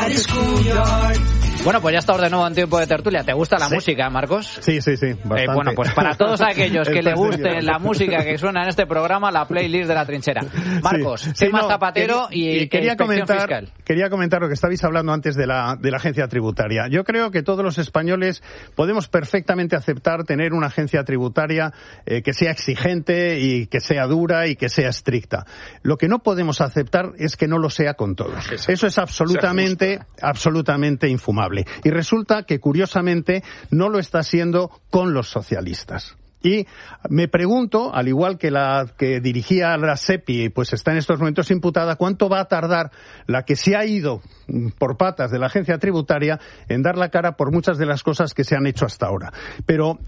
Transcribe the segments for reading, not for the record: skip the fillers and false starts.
Bueno, pues ya estamos de nuevo en tiempo de tertulia. ¿Te gusta la música, Marcos? Sí, bastante. Bueno, pues para todos aquellos que le guste la música que suena en este programa, la playlist de La Trinchera. Marcos, tema Zapatero y quería inspección fiscal. Quería comentar lo que estabais hablando antes de la agencia tributaria. Yo creo que todos los españoles podemos perfectamente aceptar tener una agencia tributaria que sea exigente y que sea dura y que sea estricta. Lo que no podemos aceptar es que no lo sea con todos. Eso es absolutamente infumable. Y resulta que, curiosamente, no lo está siendo con los socialistas. Y me pregunto, al igual que la que dirigía la SEPI, pues está en estos momentos imputada, ¿cuánto va a tardar la que se ha ido por patas de la agencia tributaria en dar la cara por muchas de las cosas que se han hecho hasta ahora? Pero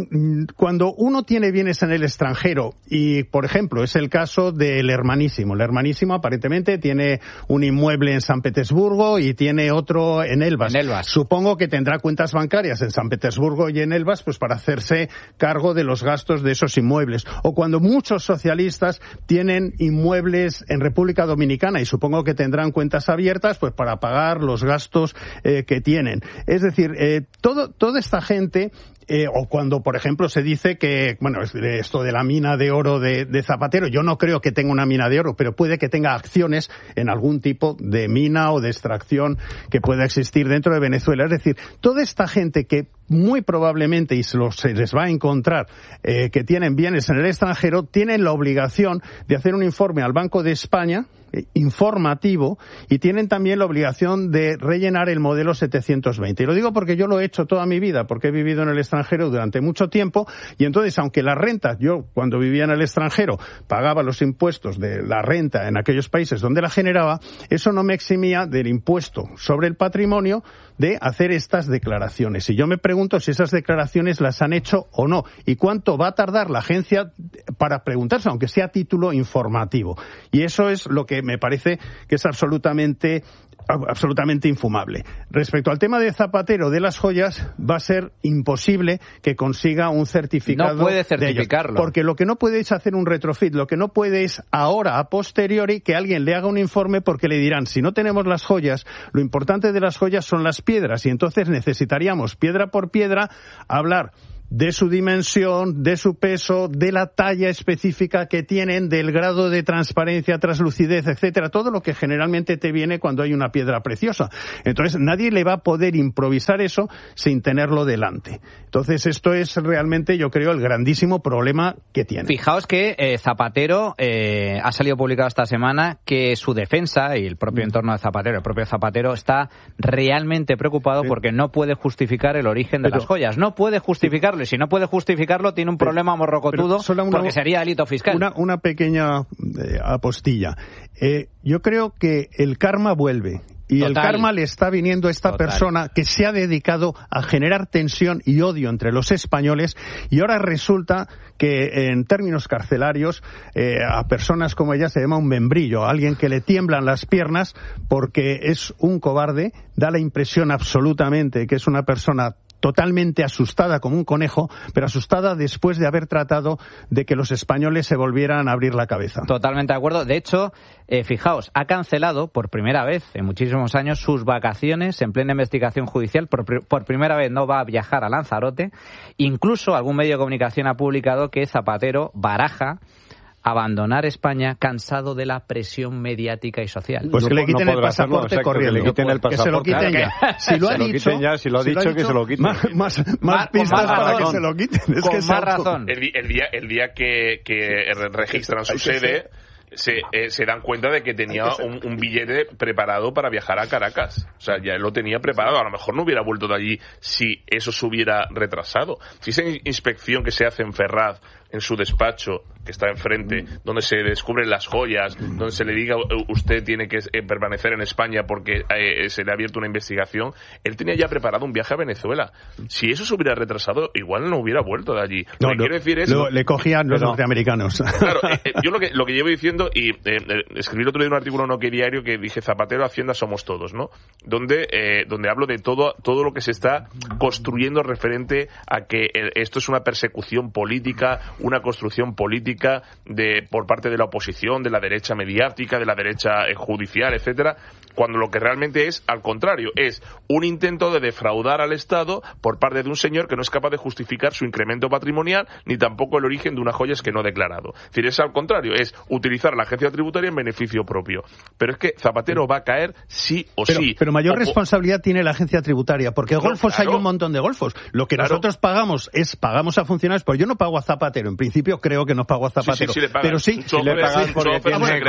cuando uno tiene bienes en el extranjero, y por ejemplo es el caso del Hermanísimo. El Hermanísimo aparentemente tiene un inmueble en San Petersburgo y tiene otro en Elbas. Supongo que tendrá cuentas bancarias en San Petersburgo y en Elbas, pues para hacerse cargo de los gastos de esos inmuebles. O cuando muchos socialistas tienen inmuebles en República Dominicana y supongo que tendrán cuentas abiertas pues para pagar los gastos que tienen. Es decir, toda esta gente... o cuando, por ejemplo, se dice que, bueno, esto de la mina de oro de Zapatero, yo no creo que tenga una mina de oro, pero puede que tenga acciones en algún tipo de mina o de extracción que pueda existir dentro de Venezuela. Es decir, toda esta gente que muy probablemente, y se les va a encontrar, que tienen bienes en el extranjero, tienen la obligación de hacer un informe al Banco de España, informativo, y tienen también la obligación de rellenar el modelo 720. Y lo digo porque yo lo he hecho toda mi vida, porque he vivido en el extranjero durante mucho tiempo, y entonces, aunque la renta, yo cuando vivía en el extranjero pagaba los impuestos de la renta en aquellos países donde la generaba, eso no me eximía del impuesto sobre el patrimonio de hacer estas declaraciones. Y yo me pregunto si esas declaraciones las han hecho o no, y cuánto va a tardar la agencia para preguntarse, aunque sea a título informativo. Y eso es lo que me parece que es absolutamente infumable. Respecto al tema de Zapatero de las joyas, va a ser imposible que consiga un certificado. No puede certificarlo. De ellos, porque lo que no puede es hacer un retrofit, lo que no puede es ahora, a posteriori, que alguien le haga un informe, porque le dirán, si no tenemos las joyas, lo importante de las joyas son las piedras, y entonces necesitaríamos piedra por piedra hablar de su dimensión, de su peso, de la talla específica que tienen, del grado de transparencia, translucidez, etcétera, todo lo que generalmente te viene cuando hay una piedra preciosa. Entonces, nadie le va a poder improvisar eso sin tenerlo delante. Entonces, esto es realmente, yo creo, el grandísimo problema que tiene. Fijaos que Zapatero ha salido publicado esta semana que su defensa y el propio entorno de Zapatero, el propio Zapatero, está realmente preocupado porque no puede justificar el origen de las joyas. No puede justificarlo. Y si no puede justificarlo, tiene un problema morrocotudo porque sería delito fiscal. Una pequeña apostilla. Yo creo que el karma vuelve. Y el karma le está viniendo a esta persona que se ha dedicado a generar tensión y odio entre los españoles, y ahora resulta que en términos carcelarios a personas como ella se llama un membrillo, alguien que le tiemblan las piernas porque es un cobarde, da la impresión absolutamente que es una persona totalmente asustada como un conejo, pero asustada después de haber tratado de que los españoles se volvieran a abrir la cabeza. Totalmente de acuerdo. De hecho, fijaos, ha cancelado por primera vez en muchísimos años sus vacaciones en plena investigación judicial. Por primera vez no va a viajar a Lanzarote. Incluso algún medio de comunicación ha publicado que Zapatero baraja abandonar España cansado de la presión mediática y social. Pues que le quiten el pasaporte corriendo. Que le quiten el pasaporte. Que se lo quiten ya. Si lo ha dicho, si lo ha dicho, que se lo quiten. Más pistas para que se lo quiten. Con más razón. El día que registran su sede, se dan cuenta de que tenía un billete preparado para viajar a Caracas. O sea, ya lo tenía preparado. A lo mejor no hubiera vuelto de allí si eso se hubiera retrasado. Si esa inspección que se hace en Ferraz, en su despacho, que está enfrente, donde se descubren las joyas, donde se le diga usted tiene que permanecer en España porque se le ha abierto una investigación, él tenía ya preparado un viaje a Venezuela. Si eso se hubiera retrasado, igual no hubiera vuelto de allí. Lo que quiero decir es... Le cogían los norteamericanos. Claro, yo lo que llevo diciendo, y escribí el otro día un artículo en OK Diario que dije Zapatero, Hacienda somos todos, ¿no? Donde hablo de todo lo que se está construyendo referente a que esto es una persecución política, una construcción política por parte de la oposición, de la derecha mediática, de la derecha judicial, etcétera, cuando lo que realmente es, al contrario, es un intento de defraudar al Estado por parte de un señor que no es capaz de justificar su incremento patrimonial ni tampoco el origen de unas joyas que no ha declarado. Es decir, es al contrario, es utilizar la agencia tributaria en beneficio propio. Pero es que Zapatero va a caer sí o sí. Pero mayor responsabilidad tiene la agencia tributaria, porque golfos claro. Hay un montón de golfos. Lo que nosotros pagamos pagamos a funcionarios, pues yo no pago a Zapatero, en principio creo que no pago a Zapatero. Sí, le pagan. Pero sí, le pagan porque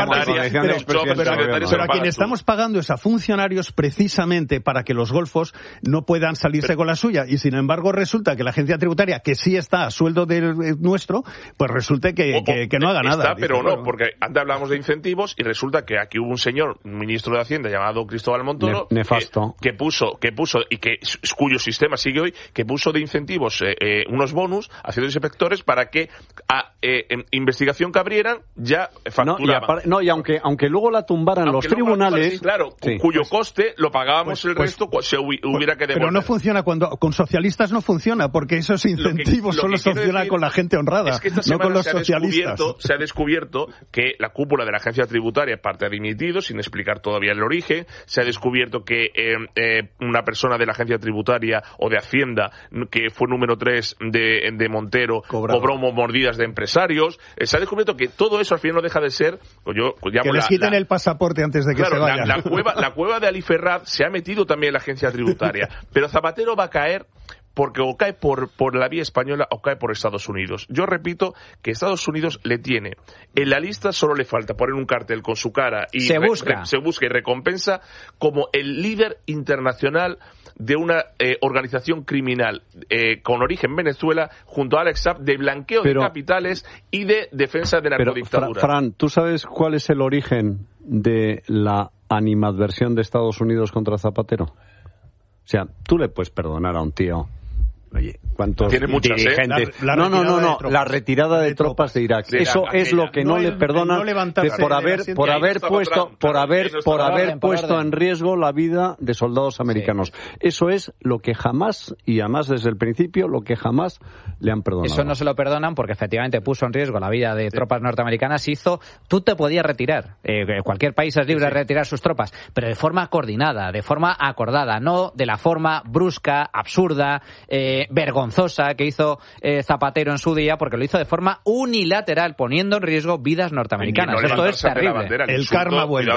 pero a quien estamos pagando es a funcionarios precisamente para que los golfos no puedan salirse con la suya, y sin embargo resulta que la agencia tributaria, que sí está a sueldo nuestro, pues resulta que no haga nada. Está, pero no, porque antes hablábamos de incentivos y resulta que aquí hubo un señor, un ministro de Hacienda llamado Cristóbal Montoro, nefasto, que puso y cuyo sistema sigue hoy, que puso de incentivos unos bonus a ciertos inspectores para que en investigación que abrieran ya facturaban. Y aunque luego la tumbaran los tribunales, claro, cuyo coste lo pagábamos el resto se hubiera que devolver. Pero no funciona con socialistas, no funciona, porque esos incentivos solo funcionan con la gente honrada, es que esta no con los socialistas. Se ha descubierto que la cúpula de la agencia tributaria parte ha dimitido sin explicar todavía el origen. Se ha descubierto que una persona de la agencia tributaria o de Hacienda, que fue número 3 de Montero, cobró mordidas de empresarios. Se ha descubierto que todo eso al final no deja de ser... que les quiten el pasaporte antes de que se vayan. La cueva de Ali Ferraz se ha metido también en la agencia tributaria. Pero Zapatero va a caer porque o cae por la vía española o cae por Estados Unidos. Yo repito que Estados Unidos le tiene en la lista, solo le falta poner un cartel con su cara y se busca y recompensa como el líder internacional de una organización criminal con origen en Venezuela, junto a Alex Saab, de blanqueo de capitales y de defensa de la narcodictadura. Fran, ¿tú sabes cuál es el origen de la animadversión de Estados Unidos contra Zapatero? O sea, tú le puedes perdonar a un tío. Oye, ¿cuántos dirigentes? La retirada de tropas de Irak. Eso es lo que no le perdonan por haber puesto en riesgo la vida de soldados americanos. Eso es lo que jamás, y además desde el principio, lo que jamás le han perdonado. Eso no se lo perdonan porque efectivamente puso en riesgo la vida de tropas norteamericanas. Tú te podías retirar. Cualquier país es libre de retirar sus tropas, pero de forma coordinada, de forma acordada, no de la forma brusca, absurda, vergonzosa que hizo Zapatero en su día, porque lo hizo de forma unilateral, poniendo en riesgo vidas norteamericanas. Esto es terrible. El karma vuelve.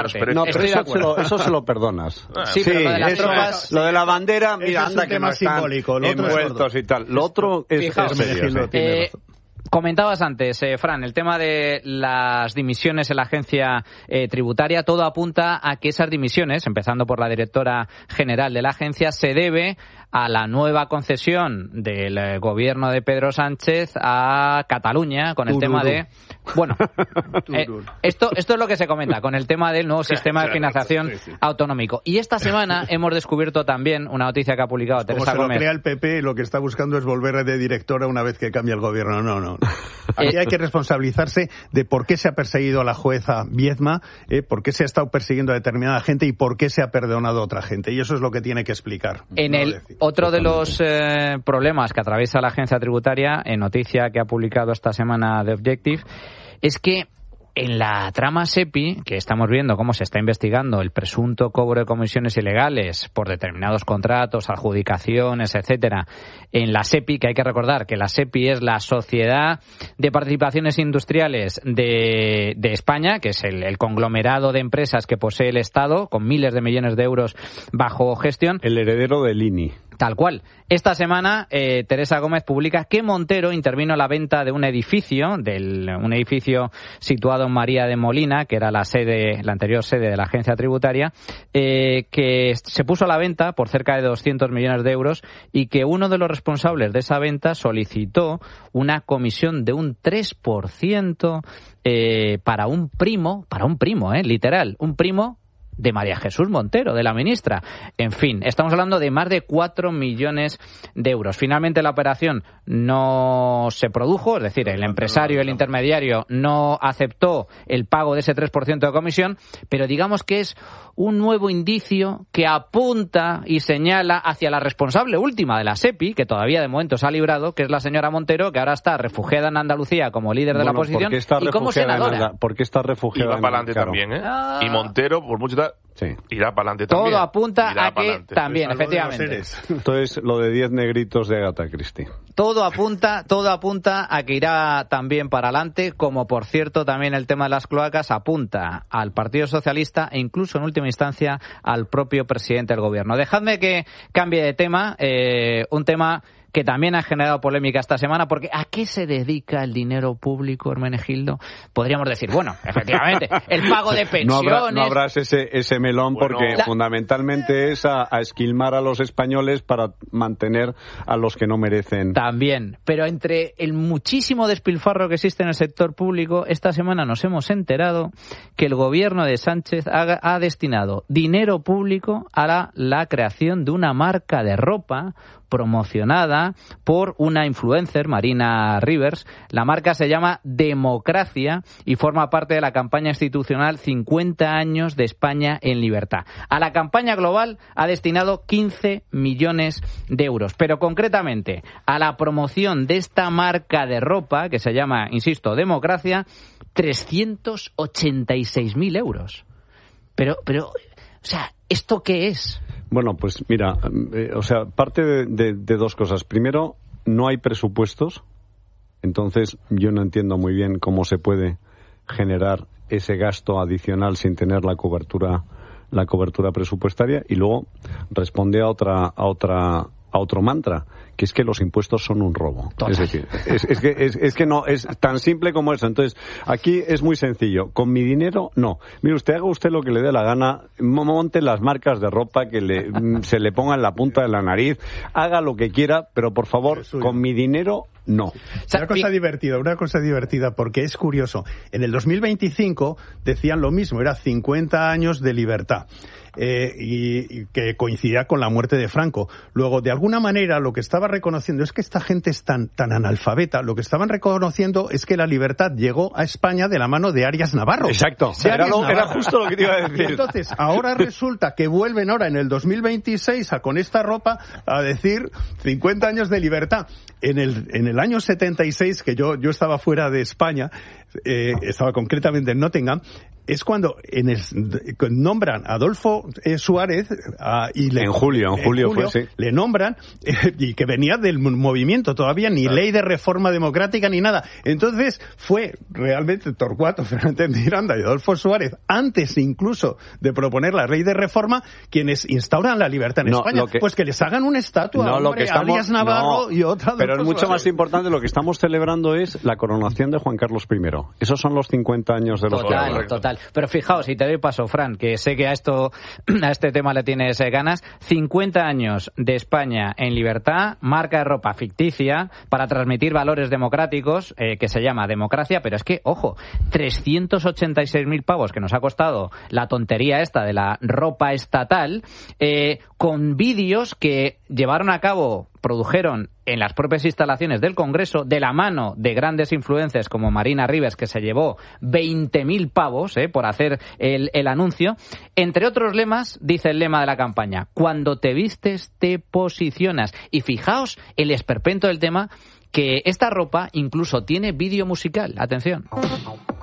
Eso se lo perdonas. Pero lo de las tropas, lo de la bandera, mira, anda que no están envueltos y tal. Lo otro es serio. Comentabas antes, Fran, el tema de las dimisiones en la agencia tributaria. Todo apunta a que esas dimisiones, empezando por la directora general de la agencia, se debe a la nueva concesión del gobierno de Pedro Sánchez a Cataluña con el tema de... Bueno, esto es lo que se comenta con el tema del nuevo sistema de financiación autonómico. Y esta semana hemos descubierto también una noticia que ha publicado Teresa Gómez. Como se lo crea el PP, lo que está buscando es volver de directora una vez que cambie el gobierno. No. Aquí hay que responsabilizarse de por qué se ha perseguido a la jueza Viedma, por qué se ha estado persiguiendo a determinada gente y por qué se ha perdonado a otra gente. Y eso es lo que tiene que explicar. Otro de los problemas que atraviesa la agencia tributaria, en noticia que ha publicado esta semana The Objective, es que en la trama SEPI, que estamos viendo cómo se está investigando el presunto cobro de comisiones ilegales por determinados contratos, adjudicaciones, etcétera, en la SEPI, que hay que recordar que la SEPI es la Sociedad de Participaciones Industriales de España, que es el conglomerado de empresas que posee el Estado, con miles de millones de euros bajo gestión. El heredero del INI. Tal cual. Esta semana Teresa Gómez publica que Montero intervino en la venta de un edificio situado en María de Molina, que era la anterior sede de la agencia tributaria, que se puso a la venta por cerca de 200 millones de euros y que uno de los responsables de esa venta solicitó una comisión de un 3% para un primo, literal, un primo de María Jesús Montero, de la ministra. En fin, estamos hablando de más de 4 millones de euros. Finalmente la operación no se produjo, es decir, el empresario, el intermediario no aceptó el pago de ese 3% de comisión, pero digamos que es un nuevo indicio que apunta y señala hacia la responsable última de la SEPI, que todavía de momento se ha librado, que es la señora Montero, que ahora está refugiada en Andalucía como líder de la oposición y como senadora. ¿Por qué está refugiada? Y va para adelante también, ¿eh? Y Montero, por mucho irá para adelante también. Todo apunta a que también, efectivamente. Entonces, lo de 10 negritos de Agatha Christie. Todo apunta a que irá también para adelante, como por cierto también el tema de las cloacas apunta al Partido Socialista e incluso en última instancia al propio presidente del gobierno. Dejadme que cambie de tema, un tema que también ha generado polémica esta semana, porque ¿a qué se dedica el dinero público, Hermenegildo? Podríamos decir, bueno, efectivamente, el pago de pensiones... No habrás ese melón, porque fundamentalmente es a esquilmar a los españoles para mantener a los que no merecen. También, pero entre el muchísimo despilfarro que existe en el sector público, esta semana nos hemos enterado que el gobierno de Sánchez ha destinado dinero público a la creación de una marca de ropa promocionada por una influencer, Marina Rivers. La marca se llama Democracia y forma parte de la campaña institucional 50 años de España en libertad. A la campaña global ha destinado 15 millones de euros, pero concretamente a la promoción de esta marca de ropa, que se llama, insisto, Democracia, 386.000 euros. Pero, o sea, ¿esto qué es? Bueno, pues mira, parte de dos cosas. Primero, no hay presupuestos, entonces yo no entiendo muy bien cómo se puede generar ese gasto adicional sin tener la cobertura presupuestaria. Y luego responde a otro mantra, que es que los impuestos son un robo. Total. Es decir, es que no es tan simple como eso. Entonces, aquí es muy sencillo. Con mi dinero, no. Mire usted, haga usted lo que le dé la gana, monte las marcas de ropa que se le ponga en la punta de la nariz, haga lo que quiera, pero por favor, con mi dinero, no. Una cosa divertida, porque es curioso. En el 2025 decían lo mismo, era 50 años de libertad. Y que coincidía con la muerte de Franco. Luego, de alguna manera, lo que estaba reconociendo es que esta gente es tan analfabeta. Lo que estaban reconociendo es que la libertad llegó a España de la mano de Arias Navarro. Exacto. Era justo lo que te iba a decir. Y entonces, ahora resulta que vuelven ahora en el 2026 con esta ropa a decir 50 años de libertad. En el año 76, que yo estaba fuera de España, estaba concretamente en Nottingham, es cuando nombran a Adolfo Suárez en julio fue, sí. Le nombran y que venía del movimiento, todavía ni ley de reforma democrática ni nada. Entonces fue realmente Torcuato Fernández Miranda y Adolfo Suárez, antes incluso de proponer la ley de reforma, quienes instauran la libertad en España. Pues que les hagan una estatua a Arias Navarro y otra. Pero es mucho más importante, lo que estamos celebrando es la coronación de Juan Carlos I. Esos son los 50 años de los que hablamos. Total. Pero fijaos, y te doy paso, Fran, que sé que a este tema le tienes ganas. 50 años de España en libertad, marca de ropa ficticia para transmitir valores democráticos, que se llama Democracia, pero es que, ojo, 386.000 pavos que nos ha costado la tontería esta de la ropa estatal, con vídeos que llevaron a cabo, produjeron en las propias instalaciones del Congreso, de la mano de grandes influencers como Marina Rivers, que se llevó 20.000 pavos por hacer el anuncio. Entre otros lemas, dice el lema de la campaña: cuando te vistes, te posicionas. Y fijaos el esperpento del tema, que esta ropa incluso tiene vídeo musical. Atención.